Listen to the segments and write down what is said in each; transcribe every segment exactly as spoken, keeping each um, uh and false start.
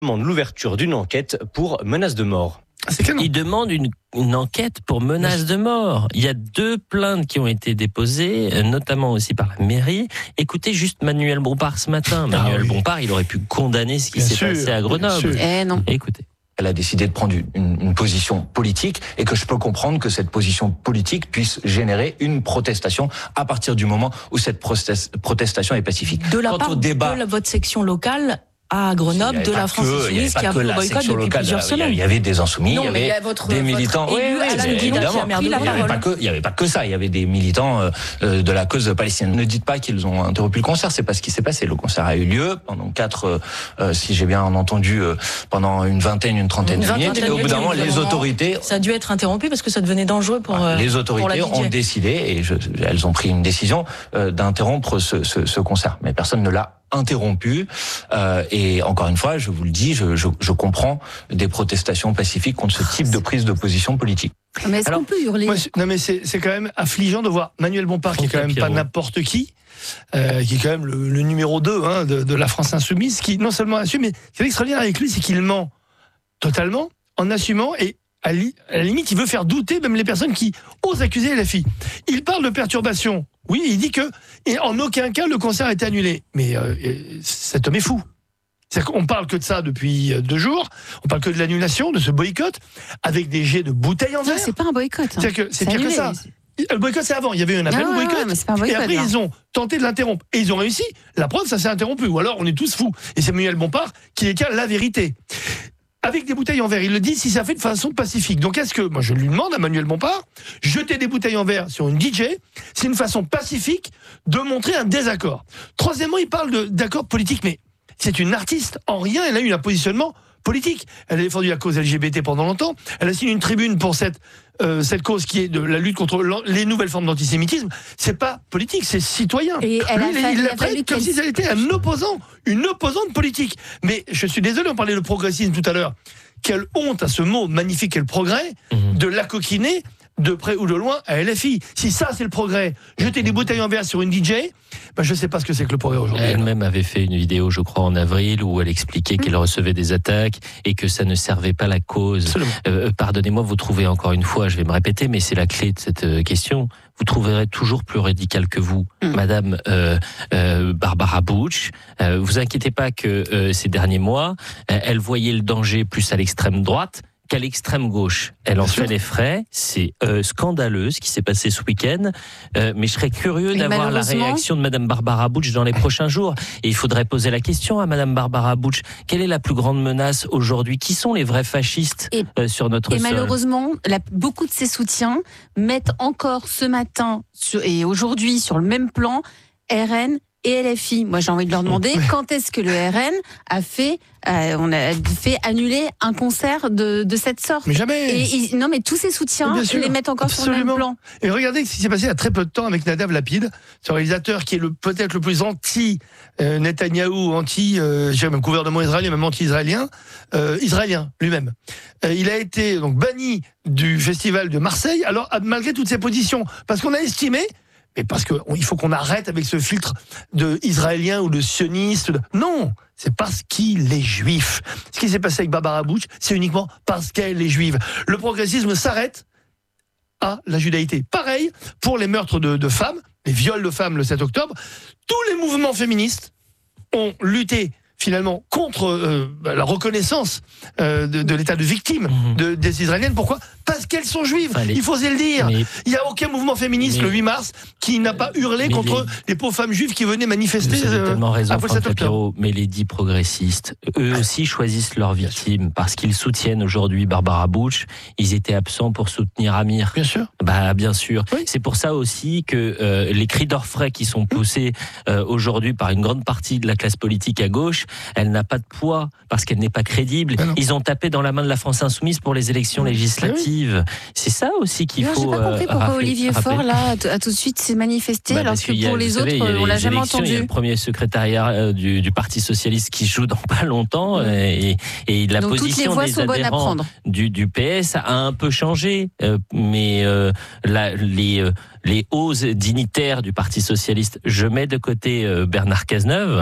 demande l'ouverture d'une enquête pour menace de mort. Il demande une, une enquête pour menace de mort. Il y a deux plaintes qui ont été déposées, notamment aussi par la mairie. Écoutez juste Manuel Bompard ce matin. Manuel ah oui. Bompard, il aurait pu condamner ce qui bien s'est sûr, passé à Grenoble. Eh non. Écoutez. Elle a décidé de prendre une, une position politique et que je peux comprendre que cette position politique puisse générer une protestation à partir du moment où cette protestation est pacifique. De la Quant part débat, de votre section locale à Grenoble, de la France Insoumise qui a pris le boycott depuis locale, plusieurs semaines. Il y avait des insoumis, non, il y avait il y a votre, des militants. Oui, oui, évidemment. Il n'y avait pas que, il y avait pas que ça. Il y avait des militants euh, de la cause palestinienne. Ne dites pas qu'ils ont interrompu le concert. C'est pas ce qui s'est passé. Le concert a eu lieu pendant quatre, euh, si j'ai bien entendu, euh, pendant une vingtaine, une trentaine de minutes. Et au bout d'un moment, les autorités. Ça a dû être interrompu parce que ça devenait dangereux pour. Euh, les autorités pour ont décidé et je, elles ont pris une décision euh, d'interrompre ce, ce, ce concert. Mais personne ne l'a interrompu euh, et encore une fois, je vous le dis, je, je, je comprends des protestations pacifiques contre ce type de prise de position politique. Mais est-ce Alors, qu'on peut hurler moi, Non mais c'est, c'est quand même affligeant de voir Manuel Bompard, qui est quand même Pierrot. Pas n'importe qui, euh, qui est quand même le, le numéro deux hein, de, de la France Insoumise, qui non seulement assume, mais ce qui est extraordinaire avec lui, c'est qu'il ment totalement en assumant et à, li, à la limite, il veut faire douter même les personnes qui osent accuser la fille. Il parle de perturbation. Oui, il dit que et en aucun cas le concert a été annulé. Mais euh, cet homme est fou. C'est-à-dire qu'on parle que de ça depuis deux jours. On parle que de l'annulation, de ce boycott, avec des jets de bouteilles en verre. C'est pas un boycott. Hein. C'est-à-dire que c'est, c'est pire annulé. Que ça. Le boycott, c'est avant. Il y avait eu un appel au boycott. Ouais, boycott. Et après, là. ils ont tenté de l'interrompre. Et ils ont réussi. La preuve, ça s'est interrompu. Ou alors, on est tous fous. Et c'est Manuel Bompard qui décale la vérité. Avec des bouteilles en verre, il le dit si ça fait de façon pacifique. Donc est-ce que, moi je lui demande à Manuel Bompard, jeter des bouteilles en verre sur une D J, c'est une façon pacifique de montrer un désaccord. Troisièmement, il parle de, d'accord politique, mais c'est une artiste, en rien elle a eu un positionnement politique. Elle a défendu la cause L G B T pendant longtemps, elle a signé une tribune pour cette euh, cette cause qui est de la lutte contre les nouvelles formes d'antisémitisme. C'est pas politique, c'est citoyen. Et elle Lui, a fait, il la traite comme si elle était un opposant, une opposante politique. Mais je suis désolé, on parlait de progressisme tout à l'heure. Quelle honte à ce mot magnifique qu'est le progrès, mmh. de la coquiner de près ou de loin à L F I. Si ça c'est le progrès, jeter des bouteilles en verre sur une D J, ben je sais pas ce que c'est que le progrès aujourd'hui. Elle-même avait fait une vidéo, je crois, en avril, où elle expliquait mmh. qu'elle recevait des attaques et que ça ne servait pas la cause. Euh, pardonnez-moi, vous trouvez encore une fois, je vais me répéter, mais c'est la clé de cette euh, question. Vous trouverez toujours plus radical que vous, mmh. Madame euh, euh, Barbara Bush. Euh, vous inquiétez pas que euh, ces derniers mois, euh, elle voyait le danger plus à l'extrême droite qu'à l'extrême gauche. Elle en fait les frais. C'est euh, scandaleux ce qui s'est passé ce week-end. Euh, mais je serais curieux et d'avoir la réaction de Madame Barbara Bush dans les prochains jours. Et il faudrait poser la question à Madame Barbara Bush. Quelle est la plus grande menace aujourd'hui ? Qui sont les vrais fascistes et, euh, sur notre et sol ? Et malheureusement, la, beaucoup de ses soutiens mettent encore ce matin sur, et aujourd'hui sur le même plan R N et L F I. Moi, j'ai envie de leur demander quand est-ce que le R N a fait, euh, on a fait annuler un concert de, de cette sorte. Mais jamais. Et, ils, non, mais tous ces soutiens, ils les mettent encore Absolument. Sur le même plan. Et regardez ce qui s'est passé il y a très peu de temps avec Nadav Lapid, ce réalisateur qui est le, peut-être le plus anti euh, Netanyahou, anti, euh, j'ai même gouvernement israélien, même anti-israélien, euh, israélien lui-même. Euh, il a été donc banni du festival de Marseille, alors malgré toutes ses positions, parce qu'on a estimé. Mais parce que il faut qu'on arrête avec ce filtre de israélien ou de sioniste. Non, c'est parce qu'il est juif. Ce qui s'est passé avec Barbara Bush, c'est uniquement parce qu'elle est juive. Le progressisme s'arrête à la judaïté. Pareil pour les meurtres de, de femmes, les viols de femmes le sept octobre. Tous les mouvements féministes ont lutté finalement contre euh, la reconnaissance euh, de, de l'état de victime mmh. de, des Israéliennes. Pourquoi ? Parce qu'elles sont juives. Allez. Il faut oser le dire. Mais... Il n'y a aucun mouvement féministe mais... le huit mars qui n'a pas hurlé mais contre les... les pauvres femmes juives qui venaient manifester. Vous avez euh, tellement raison, Franck Shapiro. Mais les dits progressistes, eux aussi choisissent leurs victimes parce qu'ils soutiennent aujourd'hui Barbara Bush. Ils étaient absents pour soutenir Amir. Bien sûr. Bah bien sûr. Oui. C'est pour ça aussi que euh, les cris d'orfraie qui sont poussés euh, aujourd'hui par une grande partie de la classe politique à gauche, elle n'a pas de poids parce qu'elle n'est pas crédible. Ah Ils ont tapé dans la main de la France Insoumise pour les élections législatives. Oui. C'est ça aussi qu'il non, faut. J'ai pas compris pourquoi rappeler, Olivier rappeler. Faure là a tout de suite s'est manifesté bah, alors que pour a, les autres savez, on l'a les jamais entendu. Il y a le premier secrétariat euh, du, du Parti socialiste qui joue dans pas longtemps mmh. et, et la Donc, position des adhérents du, du P S a un peu changé, euh, mais euh, la, les euh, les hauts dignitaires du Parti socialiste, je mets de côté euh, Bernard Cazeneuve.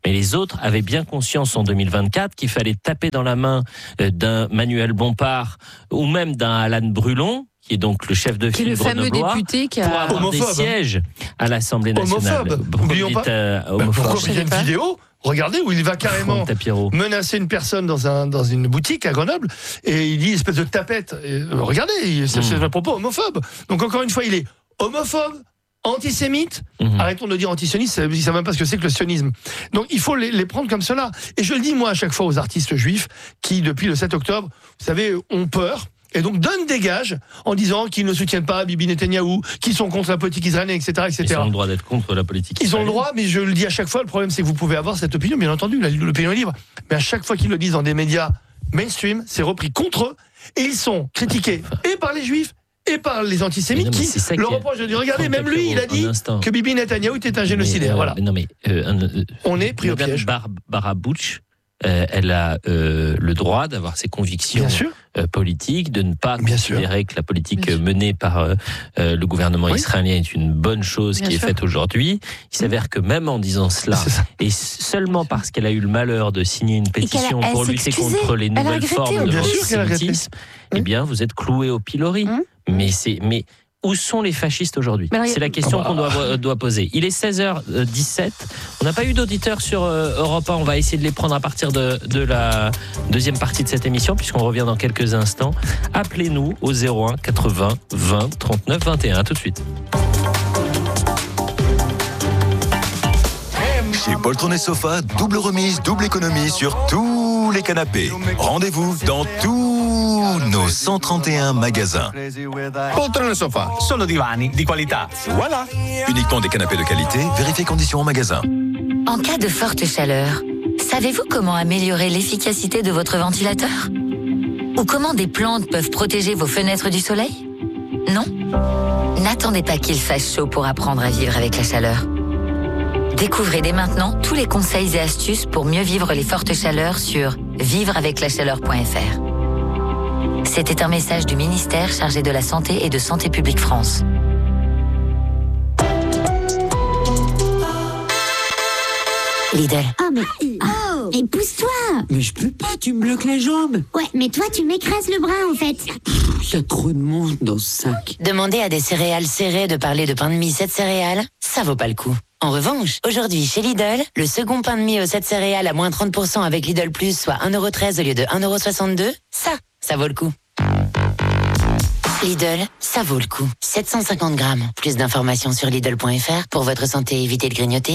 Mais les autres avaient bien conscience en deux mille vingt-quatre qu'il fallait taper dans la main d'un Manuel Bompard ou même d'un Alan Brulon, qui est donc le chef de file le fameux député qui a pour avoir homophobe, des sièges à l'Assemblée nationale. Homophobe. N'oublions pas. Euh, Bah, pourquoi il y a une pas. vidéo? Regardez où il va carrément menacer une personne dans un dans une boutique à Grenoble et il dit espèce de tapette. Et, euh, regardez, c'est mmh. un propos homophobe. Donc encore une fois, il est homophobe, antisémite. Mmh. Arrêtons de dire antisioniste, ils ne savent même pas ce que c'est que le sionisme. Donc il faut les, les prendre comme cela. Et je le dis moi à chaque fois aux artistes juifs qui depuis le sept octobre, vous savez, ont peur. Et donc donnent des gages en disant qu'ils ne soutiennent pas Bibi Netanyahou, qu'ils sont contre la politique israélienne, et cetera, et cetera. Ils ont le droit d'être contre la politique israélienne. Ils ont le droit, mais je le dis à chaque fois, le problème c'est que vous pouvez avoir cette opinion, bien entendu, l'opinion est libre. Mais à chaque fois qu'ils le disent dans des médias mainstream, c'est repris contre eux, et ils sont critiqués et par les juifs, et par les antisémites non, qui le reprochent de dire, regardez, même lui, il a dit que Bibi Netanyahou était un génocidaire. Mais, euh, voilà. Non mais, euh, un, on est pris au piège. Barbara Bush, euh, elle a euh, le droit d'avoir ses convictions euh, politiques, de ne pas Bien considérer sûr. que la politique Bien menée par euh, euh, le gouvernement oui. israélien est une bonne chose Bien qui sûr. est faite aujourd'hui. Il s'avére que même en disant cela, et seulement parce qu'elle a eu le malheur de signer une pétition a, pour lutter contre les nouvelles formes de l'antisémitisme, eh bien, vous êtes cloué au pilori. Hum. Mais c'est... Mais, où sont les fascistes aujourd'hui? C'est la question ah bah. qu'on doit, doit poser. Il est seize heures dix-sept. On n'a pas eu d'auditeurs sur euh, Europe un. On va essayer de les prendre à partir de, de la deuxième partie de cette émission, puisqu'on revient dans quelques instants. Appelez-nous au zéro un quatre-vingts vingt trente-neuf vingt et un. À tout de suite. Chez Poltron et Sofa, double remise, double économie sur tous les canapés. Rendez-vous dans tous nos cent trente et un magasins. Poltron et Sofa, solo divani di qualità. Voilà. Uniquement des canapés de qualité, vérifiez conditions en magasin. En cas de forte chaleur, savez-vous comment améliorer l'efficacité de votre ventilateur? Ou comment des plantes peuvent protéger vos fenêtres du soleil? Non? N'attendez pas qu'il fasse chaud pour apprendre à vivre avec la chaleur. Découvrez dès maintenant tous les conseils et astuces pour mieux vivre les fortes chaleurs sur vivre avec la chaleur point f r. C'était un message du ministère chargé de la Santé et de Santé publique France. Lidl. Oh, mais... Oh, mais pousse-toi. Mais je peux pas, tu me bloques les jambes. Ouais, mais toi, tu m'écrases le bras, en fait. Il y a trop de monde dans ce sac. Demandez à des céréales serrées de parler de pain de mie sept céréales, ça vaut pas le coup. En revanche, aujourd'hui, chez Lidl, le second pain de mie aux sept céréales à moins trente pour cent avec Lidl Plus, soit un euro treize au lieu de un euro soixante-deux, ça, ça vaut le coup. Lidl, ça vaut le coup. sept cent cinquante grammes. Plus d'informations sur Lidl point f r. Pour votre santé, évitez de grignoter.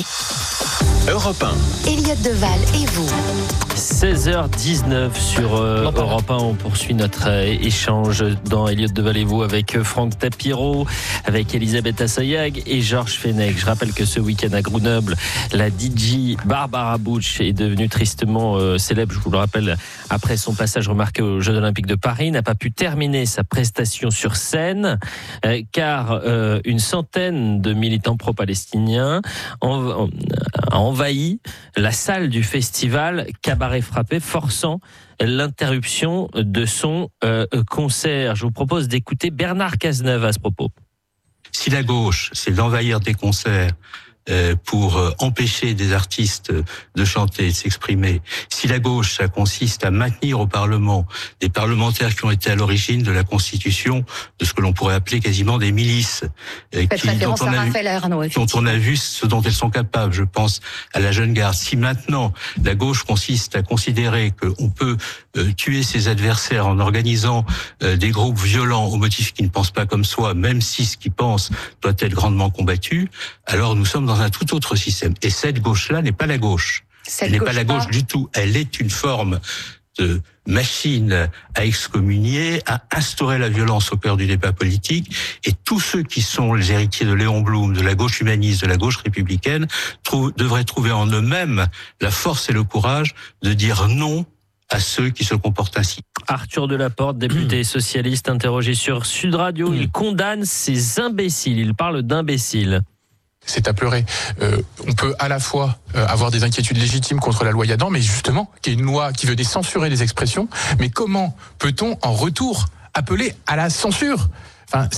Europe un. Elliot Deval et vous. seize heures dix-neuf sur euh, Europe un. On poursuit notre euh, échange dans Elliot Deval et vous avec euh, Franck Tapiro, avec Elisabeth Assayag et Georges Fenech. Je rappelle que ce week-end à Grenoble, la D J Barbara Bush est devenue tristement euh, célèbre, je vous le rappelle, après son passage remarqué aux Jeux Olympiques de Paris, n'a pas pu terminer sa prestation sur scène euh, car euh, une centaine de militants pro-palestiniens ont envahi la salle du festival Cabaret Frappé, forçant l'interruption de son euh, concert. Je vous propose d'écouter Bernard Cazeneuve à ce propos. Si la gauche, c'est d'envahir des concerts euh, pour euh, empêcher des artistes de chanter, de s'exprimer, si la gauche, ça consiste à maintenir au Parlement des parlementaires qui ont été à l'origine de la Constitution, de ce que l'on pourrait appeler quasiment des milices, euh, qui, dont, on a vu, Arnaud, dont on a vu ce dont elles sont capables, je pense à la Jeune Garde. Si maintenant la gauche consiste à considérer qu'on peut euh, tuer ses adversaires en organisant euh, des groupes violents au motif qu'ils ne pensent pas comme soi, même si ce qu'ils pensent doit être grandement combattu, alors nous sommes dans un tout autre système. Et cette gauche-là n'est pas la gauche. Cette Elle n'est pas la gauche du tout. Elle est une forme de machine à excommunier, à instaurer la violence au cœur du débat politique. Et tous ceux qui sont les héritiers de Léon Blum, de la gauche humaniste, de la gauche républicaine, trou- devraient trouver en eux-mêmes la force et le courage de dire non à ceux qui se comportent ainsi. Arthur Delaporte, député socialiste, interrogé sur Sud Radio, il condamne ces imbéciles. Il parle d'imbéciles. C'est à pleurer. Euh, on peut à la fois euh, avoir des inquiétudes légitimes contre la loi Yadan, mais justement, qui est une loi qui veut censurer les expressions. Mais comment peut-on, en retour, appeler à la censure ? Enfin, c'est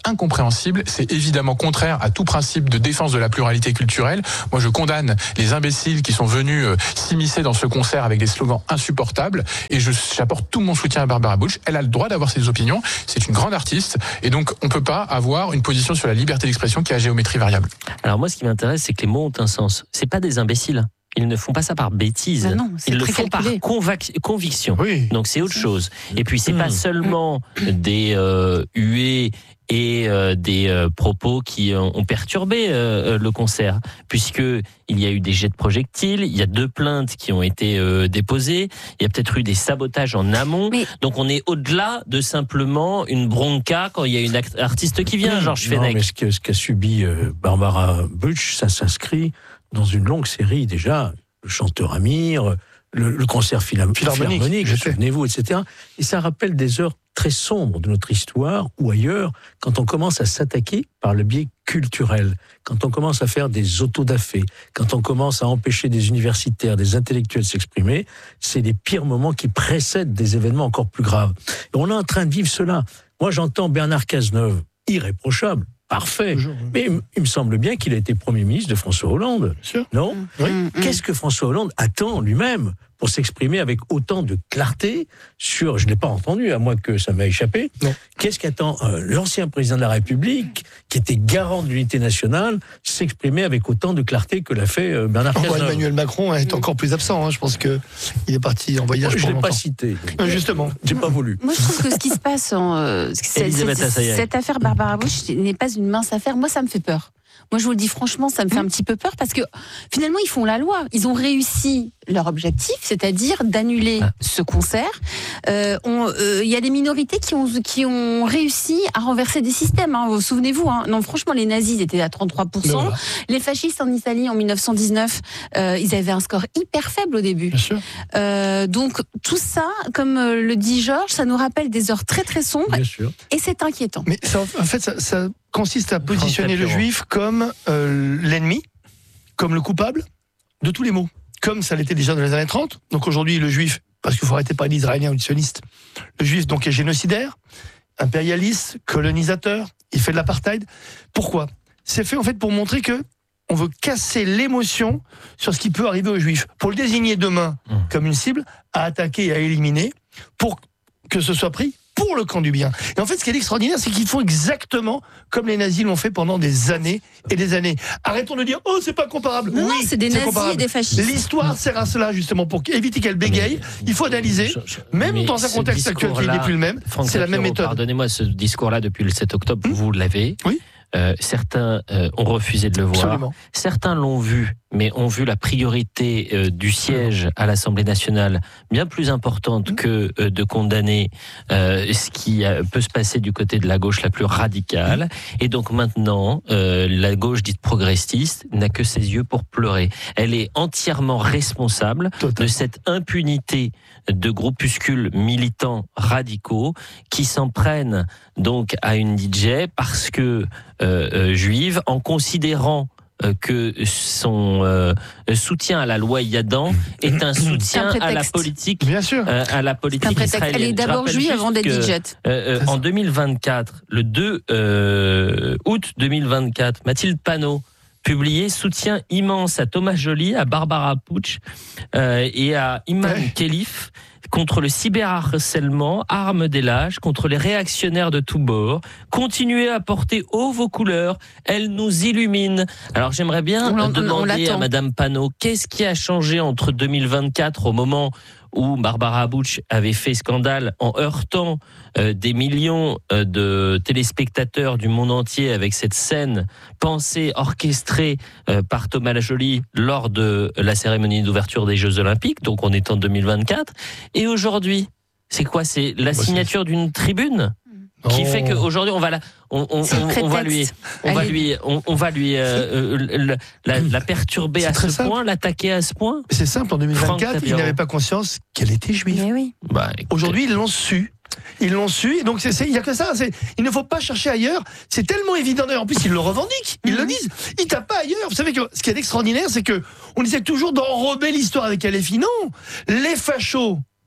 incompréhensible, c'est évidemment contraire à tout principe de défense de la pluralité culturelle. Moi, je condamne les imbéciles qui sont venus euh, s'immiscer dans ce concert avec des slogans insupportables, et je, j'apporte tout mon soutien à Barbara Bush. Elle a le droit d'avoir ses opinions, c'est une grande artiste, et donc on peut pas avoir une position sur la liberté d'expression qui est à géométrie variable. Alors moi, ce qui m'intéresse, c'est que les mots ont un sens. C'est pas des imbéciles. Ils ne font pas ça par bêtise. Ben non, Ils le très font calculé. par convac- conviction. Oui. Donc c'est autre chose. Et puis c'est mmh. pas seulement des euh, huées et euh, des euh, propos qui ont, ont perturbé euh, le concert, puisque il y a eu des jets de projectiles, il y a deux plaintes qui ont été euh, déposées, il y a peut-être eu des sabotages en amont. Mais... Donc on est au-delà de simplement une bronca quand il y a une act- artiste qui vient, Georges Fenech. Non, mais ce, que, ce qu'a subi euh, Barbara Bush, ça s'inscrit dans une longue série déjà, le chanteur Amir, le, le concert philharmonique, philharmonique souvenez-vous, et cetera. Et ça rappelle des heures très sombres de notre histoire, ou ailleurs, quand on commence à s'attaquer par le biais culturel, quand on commence à faire des autodafés, quand on commence à empêcher des universitaires, des intellectuels de s'exprimer, c'est les pires moments qui précèdent des événements encore plus graves. Et on est en train de vivre cela. Moi, j'entends Bernard Cazeneuve, irréprochable, parfait. Bonjour. Mais il me semble bien qu'il a été Premier ministre de François Hollande. Sûr. Non mmh. Oui. Mmh. Qu'est-ce que François Hollande attend lui-même pour s'exprimer avec autant de clarté sur, je ne l'ai pas entendu, à moins que ça m'a échappé, non. Qu'est-ce qu'attend euh, l'ancien président de la République, qui était garant de l'unité nationale, s'exprimer avec autant de clarté que l'a fait euh, Bernard Cazeneuve. Emmanuel Macron est encore plus absent, hein. Je pense qu'il est parti en voyage. Je ne l'ai pas cité. Non, justement, j'ai pas voulu. Moi, je trouve que ce qui se passe, en, euh, c'est, c'est, c'est, cette affaire Barbara Bush n'est pas une mince affaire. Moi, ça me fait peur. Moi, je vous le dis franchement, ça me fait un petit peu peur parce que finalement, ils font la loi. Ils ont réussi leur objectif, c'est-à-dire d'annuler ah. ce concert. Euh, on, euh, y a des minorités qui ont, qui ont réussi à renverser des systèmes. Hein. Vous souvenez-vous, hein. Non, franchement, les nazis étaient à trente-trois pour cent. Voilà. Les fascistes en Italie, en dix-neuf cent dix-neuf, euh, ils avaient un score hyper faible au début. Bien sûr. Euh, donc, tout ça, comme le dit Georges, ça nous rappelle des heures très, très sombres. Bien sûr. Et c'est inquiétant. Mais ça, en fait, ça... ça... consiste à positionner le juif comme euh, l'ennemi, comme le coupable de tous les maux, comme ça l'était déjà dans les années trente. Donc aujourd'hui, le juif, parce qu'il faut arrêter de parler d'israélien ou de sioniste, le juif donc est génocidaire, impérialiste, colonisateur, il fait de l'apartheid. Pourquoi ? C'est fait en fait pour montrer que on veut casser l'émotion sur ce qui peut arriver aux juifs, pour le désigner demain mmh. comme une cible à attaquer et à éliminer, pour que ce soit pris pour le camp du bien. Et en fait, ce qui est extraordinaire, c'est qu'ils font exactement comme les nazis l'ont fait pendant des années et des années. Arrêtons de dire « Oh, c'est pas comparable ». Non, oui, non, c'est des c'est nazis comparable. et des fascistes. L'histoire sert à cela, justement, pour éviter qu'elle bégaye. Il faut analyser, même mais dans un contexte actuel qui n'est plus le même, Franck c'est la même méthode. Pardonnez-moi, ce discours-là, depuis le sept octobre, mmh. vous l'avez. Oui. Euh, certains euh, ont refusé de le voir. Absolument. Certains l'ont vu, mais ont vu la priorité euh, du siège à l'Assemblée nationale bien plus importante que euh, de condamner euh, ce qui euh, peut se passer du côté de la gauche la plus radicale. Et donc maintenant, euh, la gauche dite progressiste n'a que ses yeux pour pleurer. Elle est entièrement responsable Total. de cette impunité de groupuscules militants radicaux qui s'en prennent donc à une D J parce que euh, euh, juive, en considérant que son euh, soutien à la loi Yadan est un soutien un à la politique, bien sûr, euh, à la politique israélienne. Elle est d'abord juive avant d'être D J. Euh, euh, en deux mille vingt-quatre, le deux euh, août deux mille vingt-quatre, Mathilde Panot publié soutien immense à Thomas Joly, à Barbara Bush euh, et à Iman ouais. Khelif contre le cyberharcèlement, arme des lâches, contre les réactionnaires de tous bords. Continuez à porter haut vos couleurs, elles nous illuminent. Alors j'aimerais bien on demander on à Madame Panot, qu'est-ce qui a changé entre deux mille vingt-quatre, au moment où Barbara Bush avait fait scandale en heurtant euh, des millions euh, de téléspectateurs du monde entier avec cette scène pensée, orchestrée euh, par Thomas Joly lors de la cérémonie d'ouverture des Jeux Olympiques, donc on est en deux mille vingt-quatre. Et aujourd'hui, c'est quoi ? C'est la signature d'une tribune qui oh. fait qu'aujourd'hui on va la, on, on, on, on va lui, on va lui, on, on va lui euh, euh, la, la perturber à ce simple. point, l'attaquer à ce point. C'est simple. En deux mille vingt-quatre, ils n'avaient pas conscience qu'elle était juive. Oui. Bah, aujourd'hui, ils l'ont su. Ils l'ont su, et donc il n'y a que ça. C'est, il ne faut pas chercher ailleurs. C'est tellement évident. En plus, ils le revendiquent, ils mm-hmm. le disent. Ils tapent pas ailleurs. Vous savez que ce qui est extraordinaire, c'est que on essaie toujours d'enrober l'histoire avec L F I. Non, les fachos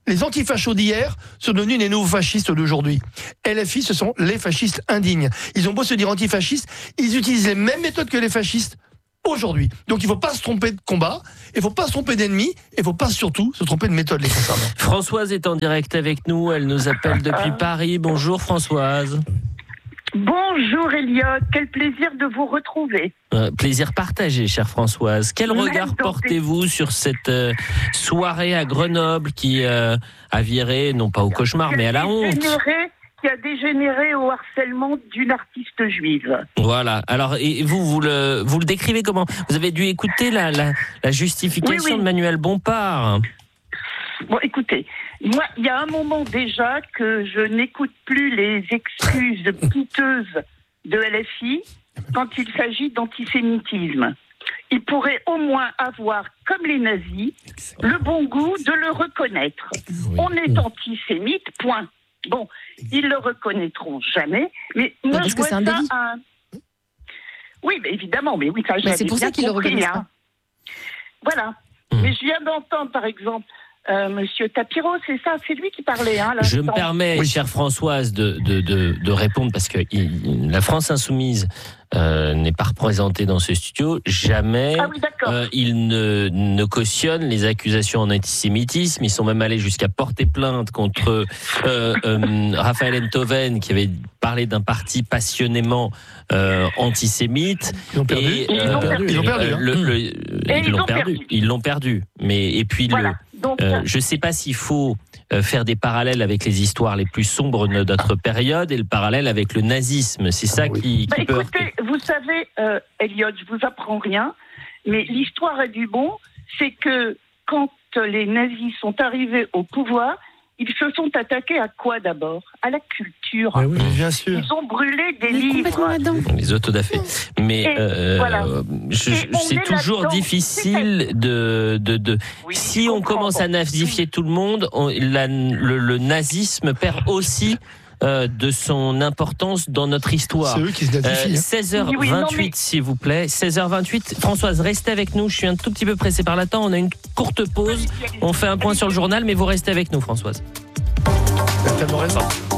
Les antifachos d'hier sont devenus les nouveaux fascistes d'aujourd'hui. L F I, ce sont les fascistes indignes. Ils ont beau se dire antifascistes, ils utilisent les mêmes méthodes que les fascistes aujourd'hui. Donc il ne faut pas se tromper de combat, il ne faut pas se tromper d'ennemis, et il ne faut pas surtout se tromper de méthode les concernant. Françoise est en direct avec nous, elle nous appelle depuis Paris. Bonjour Françoise. Bonjour Elliot, quel plaisir de vous retrouver. Euh, plaisir partagé, chère Françoise. Quel Même regard portez-vous sur cette euh, soirée à Grenoble qui euh, a viré, non pas au cauchemar, mais à la honte qui a dégénéré au harcèlement d'une artiste juive. Voilà. Alors, et vous, vous le, vous le décrivez comment ? Vous avez dû écouter la, la, la justification oui, oui. de Manuel Bompard. Bon, écoutez, moi, il y a un moment déjà que je n'écoute plus les excuses piteuses de L F I quand il s'agit d'antisémitisme. Il pourrait au moins avoir, comme les nazis, le bon goût de le reconnaître. Oui. On est antisémite, point. Bon, ils le reconnaîtront jamais, mais moi parce je que vois c'est un ça délit. un... Oui, mais évidemment, mais oui, ça mais c'est pour ça qu'ils le reconnaissent hein. pas. Voilà. Mmh. Mais je viens d'entendre, par exemple, Euh, Monsieur Tapiro, c'est ça, c'est lui qui parlait. Hein, je me permets, oui. chère Françoise, de, de, de, de répondre parce que il, la France insoumise euh, n'est pas représentée dans ce studio. Jamais ah oui, euh, il ne, ne cautionne les accusations en antisémitisme. Ils sont même allés jusqu'à porter plainte contre euh, euh, Raphaël Enthoven qui avait parlé d'un parti passionnément euh, antisémite. Ils l'ont perdu. Et, ils l'ont euh, perdu. Ils l'ont perdu. Euh, le, le, et ils, ils l'ont perdu. perdu. Ils l'ont perdu. Mais et puis voilà. le Donc, euh, je ne sais pas s'il faut euh, faire des parallèles avec les histoires les plus sombres de notre période et le parallèle avec le nazisme. C'est ça qui, qui bah, peut... Écoutez, vous savez, euh, Elliot, je vous apprends rien, mais l'histoire est du bon, c'est que quand les nazis sont arrivés au pouvoir, ils se sont attaqués à quoi d'abord ? À la culture. Mais oui, bien sûr. Ils ont brûlé des mais livres. Les autodafés. Mais euh, voilà. je, je, c'est toujours difficile de... de, de oui, si on commence à nazifier tout le monde, on, la, le, le nazisme perd aussi euh, de son importance dans notre histoire. C'est eux qui se nazifient. Euh, seize heures vingt-huit, oui, non, mais... s'il vous plaît. seize heures vingt-huit. Françoise, restez avec nous. Je suis un tout petit peu pressé par la temps. On a une courte pause. On fait un point sur le journal, mais vous restez avec nous, Françoise. T'as tellement raison.